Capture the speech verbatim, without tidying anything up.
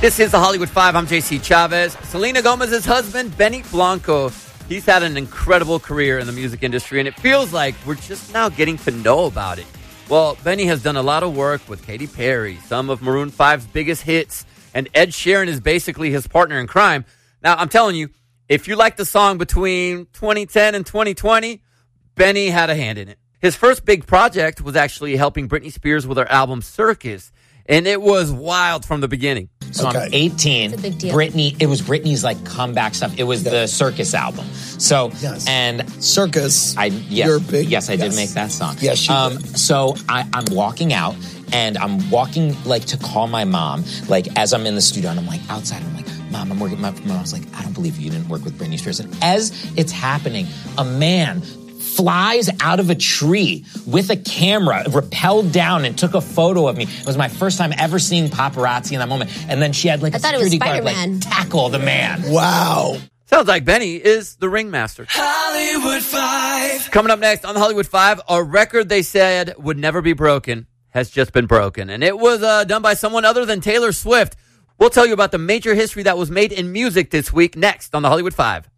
This is the Hollywood Five. I'm J C Chavez. Selena Gomez's husband, Benny Blanco, he's had an incredible career in the music industry, and it feels like we're just now getting to know about it. Well, Benny has done a lot of work with Katy Perry, some of Maroon five's biggest hits, and Ed Sheeran is basically his partner in crime. Now, I'm telling you, if you like the song between twenty ten and twenty twenty, Benny had a hand in it. His first big project was actually helping Britney Spears with her album Circus, and it was wild from the beginning. So okay. I'm eighteen. It's a big deal. Britney, it was Britney's like comeback stuff. It was yeah. the Circus album. So yes. and Circus. I yes, You're big. yes, I yes. did make that song. Yes, you um, did. So I, I'm walking out, and I'm walking like to call my mom. Like as I'm in the studio, and I'm like outside. I'm like, Mom, I'm working. My mom's like, I don't believe you didn't work with Britney Spears. And as it's happening, a man flies out of a tree with a camera, rappelled down, and took a photo of me. It was my first time ever seeing paparazzi in that moment. And then she had like I a thought it was security guard Spider-Man. like tackle the man. Wow. Sounds like Benny is the ringmaster. Hollywood Five. Coming up next on the Hollywood Five, a record they said would never be broken has just been broken. And it was uh, done by someone other than Taylor Swift. We'll tell you about the major history that was made in music this week next on the Hollywood Five.